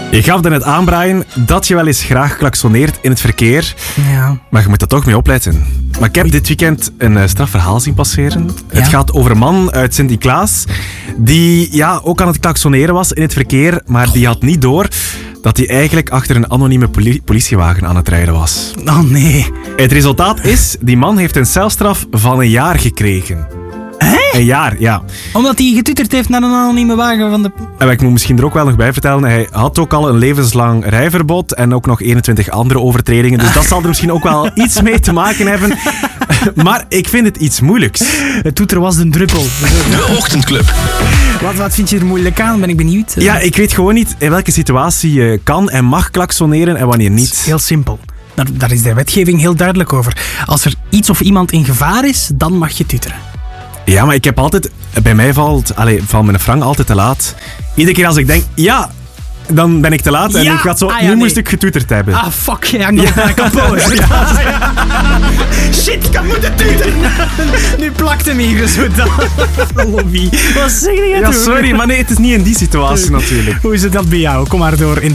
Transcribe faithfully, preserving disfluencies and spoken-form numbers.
Je gaf daarnet aan, Brian, dat je wel eens graag klaksoneert in het verkeer. Ja. Maar je moet er toch mee opletten. Maar ik heb dit weekend een uh, straf verhaal zien passeren. Ja? Het gaat over een man uit Sint-Niklaas die ja, ook aan het klaksoneren was in het verkeer, maar die had niet door dat hij eigenlijk achter een anonieme poli- politiewagen aan het rijden was. Oh nee. Het resultaat is, die man heeft een celstraf van een jaar gekregen. Hè? Een jaar, ja. Omdat hij getwitterd heeft naar een anonieme wagen van de... En ik moet misschien er ook wel nog bij vertellen, hij had ook al een levenslang rijverbod en ook nog eenentwintig andere overtredingen. Dus dat zal er misschien ook wel iets mee te maken hebben. Maar ik vind het iets moeilijks. Het toeter was de druppel. De Ochtendclub. Wat, wat vind je er moeilijk aan? Ben ik benieuwd. Ja, ik weet gewoon niet in welke situatie je kan en mag klaksoneren en wanneer niet. Heel simpel. Daar, daar is de wetgeving heel duidelijk over. Als er iets of iemand in gevaar is, dan mag je tuteren. Ja, maar ik heb altijd... Bij mij valt, allez, valt mijn frank altijd te laat. Iedere keer als ik denk, ja, dan ben ik te laat. En Ja. ik ga zo, Ah, ja, nu nee. moest ik getoeterd hebben. Ah, fuck. Ja, nog ja. kapot. Shit, ik had moeten tuteren. Nu plakt hem hier zo dan. Lobby. Wat zeg je Ja, sorry, maar nee, het is niet in die situatie natuurlijk. Hoe is het dat bij jou? Kom maar door in